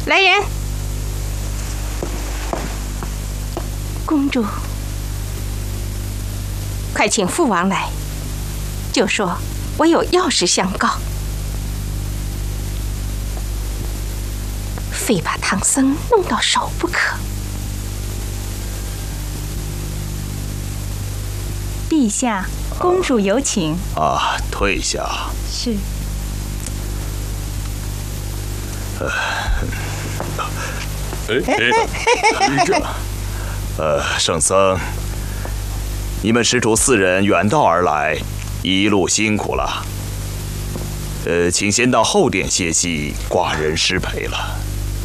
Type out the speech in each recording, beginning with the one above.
来人！公主，快请父王来，就说我有要事相告，非把唐僧弄到手不可。 陛下，公主有请。 退下。 是。 圣僧，你们师徒4人远道而来，一路辛苦了。请先到后殿歇息，寡人失陪了。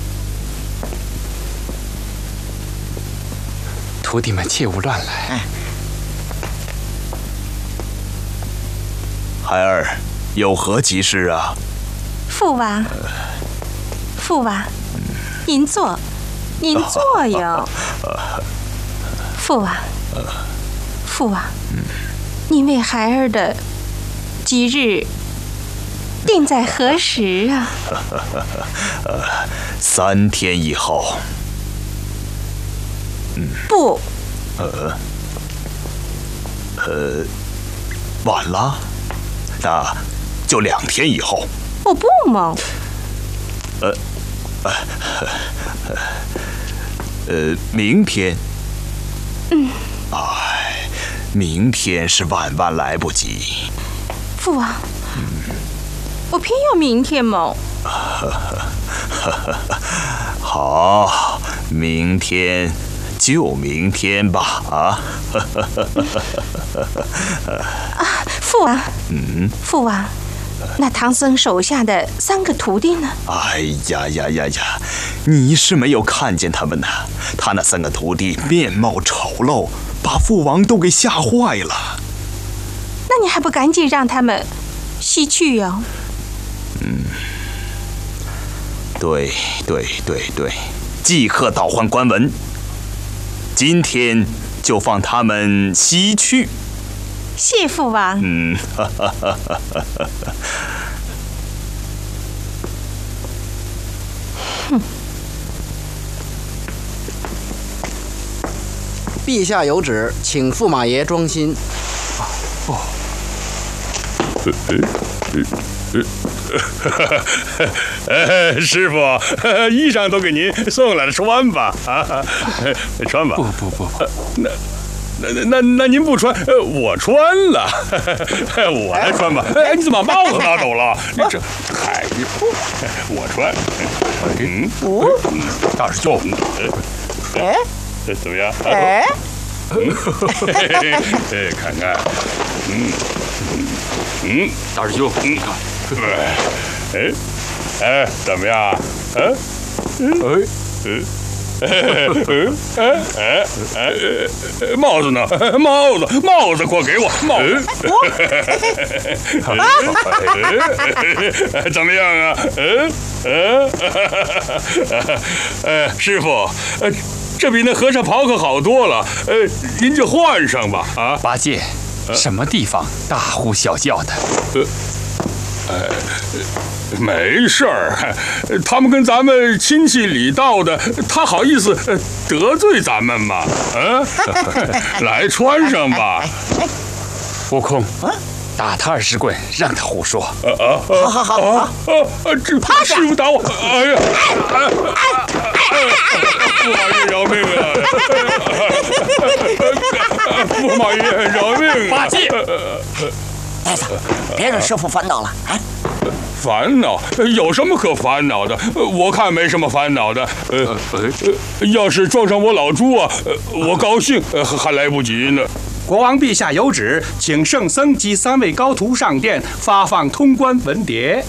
徒弟们切勿乱来。 孩儿，有何急事啊？ 父王，父王，您坐，您坐哟。父王，父王，您为孩儿的吉日定在何时啊 ？3天以后。 不。 晚了，那就2天以后。 我不嘛。 明天。明天是万万来不及。 父王，我偏要明天嘛。 好，明天就明天吧。 父王。父王，那唐僧手下的3个徒弟呢？ 哎呀，你是没有看见他们呢。他那3个徒弟面貌丑陋，把父王都给吓坏了。 那你还不赶紧让他们西去哟？ 对，即刻倒换官文，今天就放他们西去。 谢父王。 陛下有旨，请驸马爷装新。 师傅，衣裳都给您送来了，穿吧。穿吧。 不。 那您不穿，我穿了。我来穿吧。你怎么把帽子拿走了？这，我穿。大师兄。怎么样？看看。 大师兄， 怎么样？帽子呢？帽子，快给我帽子！怎么样啊？师傅，这比那和尚袍可好多了，您就换上吧。 八戒，什么地方大呼小叫的？ 没事儿，他们跟咱们亲戚里道的，他好意思得罪咱们吗？来穿上吧。 悟空，打他20棍，让他胡说。 好。 这师傅打我！哎呀！驸马爷饶命啊！驸马爷饶命啊！ 八戒， 呆子，别让师傅烦恼了啊！ 烦恼？有什么可烦恼的？我看没什么烦恼的。要是撞上我老猪啊，我高兴还来不及呢。 国王陛下有旨，请圣僧及3位高徒上殿发放通关文牒。